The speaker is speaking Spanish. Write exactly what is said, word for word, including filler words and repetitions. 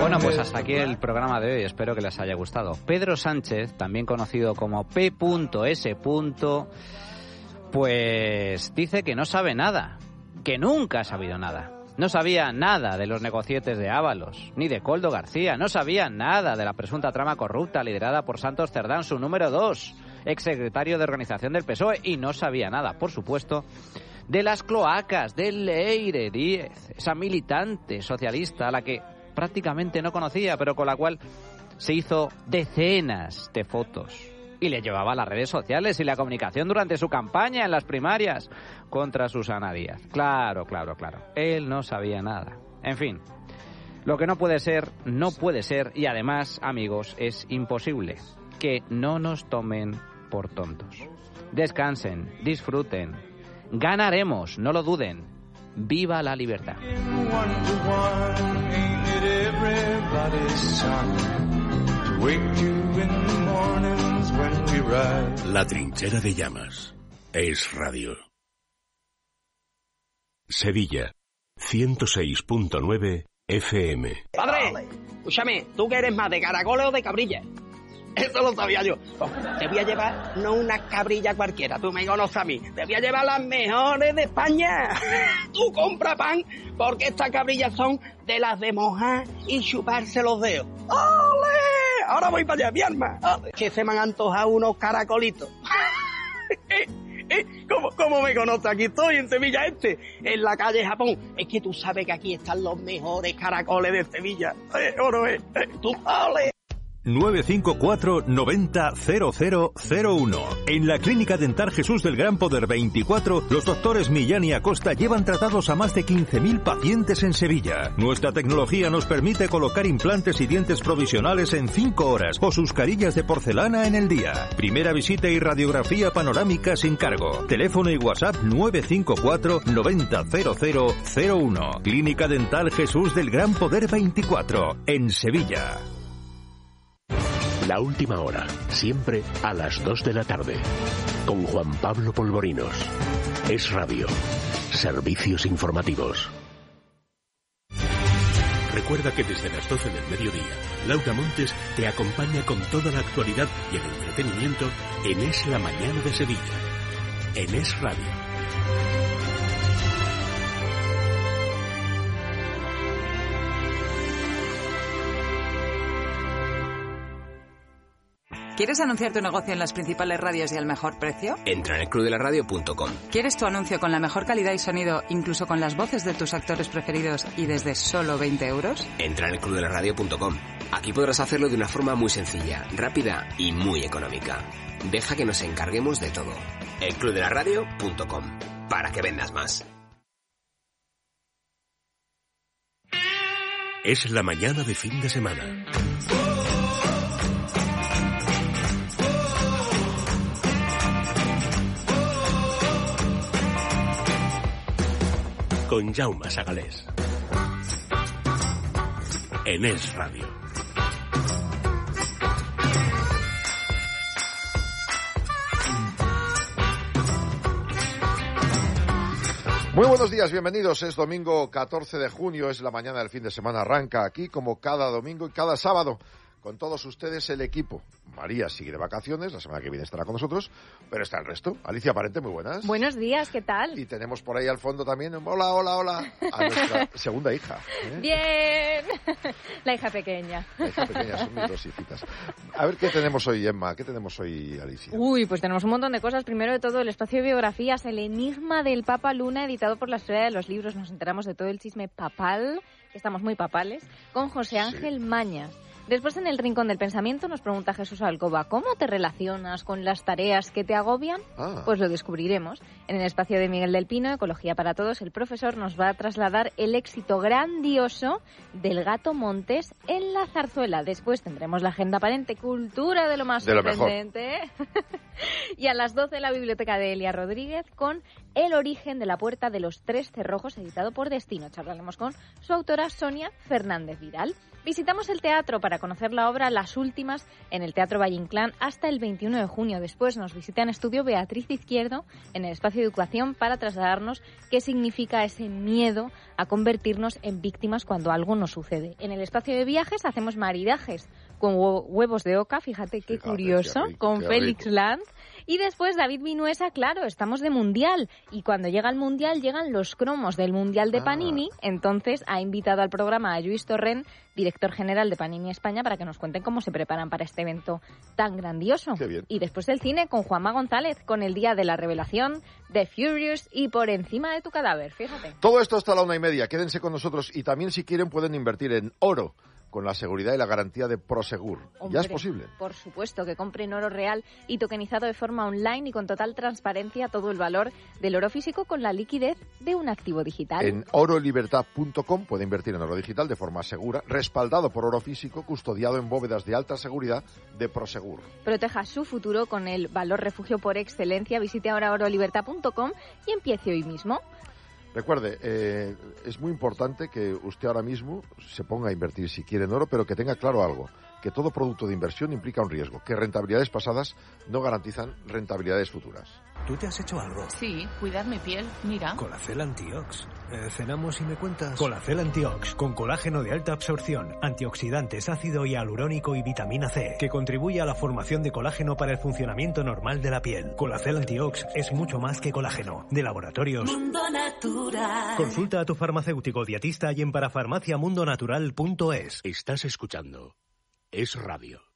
Bueno, pues hasta aquí el programa de hoy. Espero que les haya gustado. Pedro Sánchez, también conocido como P S. Pues dice que no sabe nada, que nunca ha sabido nada. No sabía nada de los negocietes de Ábalos, ni de Koldo García. No sabía nada de la presunta trama corrupta liderada por Santos Cerdán, su número dos, exsecretario de organización del P S O E. Y no sabía nada, por supuesto, de las cloacas de Leire Díez, esa militante socialista a la que prácticamente no conocía, pero con la cual se hizo decenas de fotos y le llevaba a las redes sociales y la comunicación durante su campaña en las primarias contra Susana Díaz. Claro, claro, claro. Él no sabía nada. En fin, lo que no puede ser, no puede ser, y además, amigos, es imposible. Que no nos tomen por tontos. Descansen, disfruten. Ganaremos, no lo duden. ¡Viva la libertad! La Trinchera de Llamas. Es radio. Sevilla, ciento seis punto nueve F M. Padre, escúchame, ¿tú que eres más de caracoles o de cabrilla? Eso lo sabía yo. Te voy a llevar no una cabrilla cualquiera, tú me conoces a mí. Te voy a llevar las mejores de España. Tú compra pan, porque estas cabrillas son de las de mojar y chuparse los dedos. ¡Ole! Ahora voy para allá, mi arma. ¡Ole! Que se me han antojado unos caracolitos. ¿Cómo, ¿Cómo me conoces? Aquí estoy, en Sevilla Este, en la calle Japón. Es que tú sabes que aquí están los mejores caracoles de Sevilla. Eh, oro, eh, eh, tú, ¡ole! nueve cinco cuatro noventa cero cero cero uno. En la Clínica Dental Jesús del Gran Poder veinticuatro, los doctores Millán y Acosta llevan tratados a más de quince mil pacientes en Sevilla. Nuestra tecnología nos permite colocar implantes y dientes provisionales en cinco horas o sus carillas de porcelana en el día. Primera visita y radiografía panorámica sin cargo. Teléfono y WhatsApp nueve cinco cuatro noventa cero cero cero uno. Clínica Dental Jesús del Gran Poder veinticuatro, en Sevilla. La última hora, siempre a las dos de la tarde, con Juan Pablo Polvorinos. Es radio. Servicios informativos. Recuerda que desde las doce del mediodía, Laura Montes te acompaña con toda la actualidad y el entretenimiento en Es la Mañana de Sevilla. En Es Radio. ¿Quieres anunciar tu negocio en las principales radios y al mejor precio? Entra en el club de la radio punto com. ¿Quieres tu anuncio con la mejor calidad y sonido, incluso con las voces de tus actores preferidos y desde solo veinte euros? Entra en el club de la radio punto com. Aquí podrás hacerlo de una forma muy sencilla, rápida y muy económica. Deja que nos encarguemos de todo. el club de la radio punto com. Para que vendas más. Es la mañana de fin de semana. Con Jaume Sagalés. En Es Radio. Muy buenos días, bienvenidos. Es domingo catorce de junio, es la mañana del fin de semana. Arranca aquí como cada domingo y cada sábado. Con todos ustedes el equipo. María sigue de vacaciones, la semana que viene estará con nosotros, pero está el resto. Alicia Parente, muy buenas. Buenos días, ¿qué tal? Y tenemos por ahí al fondo también, hola, hola, hola, a nuestra segunda hija. ¿eh? Bien, la hija pequeña. La hija pequeña, son mis dos hijitas. A ver, ¿qué tenemos hoy, Emma? ¿Qué tenemos hoy, Alicia? Uy, pues tenemos un montón de cosas. Primero de todo, el espacio de biografías, el enigma del Papa Luna, editado por la Esfera de los Libros. Nos enteramos de todo el chisme papal, que estamos muy papales, con José Ángel sí. Mañas. Después, en el Rincón del Pensamiento, nos pregunta Jesús Alcoba, ¿cómo te relacionas con las tareas que te agobian? Ah. Pues lo descubriremos. En el espacio de Miguel del Pino, Ecología para Todos, el profesor nos va a trasladar el éxito grandioso del Gato Montes en la zarzuela. Después tendremos la Agenda Parente, cultura de lo más de sorprendente. Lo y a las doce, la biblioteca de Elia Rodríguez con El origen de la puerta de los tres cerrojos, editado por Destino. Charlaremos con su autora Sonia Fernández Vidal. Visitamos el teatro para conocer la obra Las Últimas en el Teatro Valle Inclán hasta el veintiuno de junio. Después nos visita en estudio Beatriz Izquierdo en el espacio de educación para trasladarnos qué significa ese miedo a convertirnos en víctimas cuando algo nos sucede. En el espacio de viajes hacemos maridajes con huevos de oca, fíjate qué fíjate, curioso, qué rico, con qué Félix rico. Lanz. Y después David Vinuesa, claro, estamos de Mundial. Y cuando llega el Mundial, llegan los cromos del Mundial de Panini. Ah. Entonces ha invitado al programa a Lluís Torrent, director general de Panini España, para que nos cuenten cómo se preparan para este evento tan grandioso. Qué bien. Y después del cine con Juanma González, con el Día de la Revelación, The Furious y Por encima de tu cadáver, fíjate. Todo esto hasta la una y media. Quédense con nosotros y también, si quieren, pueden invertir en oro, con la seguridad y la garantía de Prosegur. Hombre, ya es posible. Por supuesto, que compren oro real y tokenizado de forma online y con total transparencia todo el valor del oro físico con la liquidez de un activo digital. En oro libertad punto com puede invertir en oro digital de forma segura, respaldado por oro físico, custodiado en bóvedas de alta seguridad de Prosegur. Proteja su futuro con el valor refugio por excelencia. Visite ahora oro libertad punto com y empiece hoy mismo. Recuerde, eh, es muy importante que usted ahora mismo se ponga a invertir si quiere en oro, pero que tenga claro algo, que todo producto de inversión implica un riesgo, que rentabilidades pasadas no garantizan rentabilidades futuras. ¿Tú te has hecho algo? Sí, cuidar mi piel, mira. Colacel Antiox. Eh, cenamos y me cuentas. Colacel Antiox, con colágeno de alta absorción, antioxidantes, ácido hialurónico y vitamina C, que contribuye a la formación de colágeno para el funcionamiento normal de la piel. Colacel Antiox es mucho más que colágeno. De laboratorios Mundo Natural. Consulta a tu farmacéutico dietista y en parafarmaciamundonatural punto es. Estás escuchando Es Radio.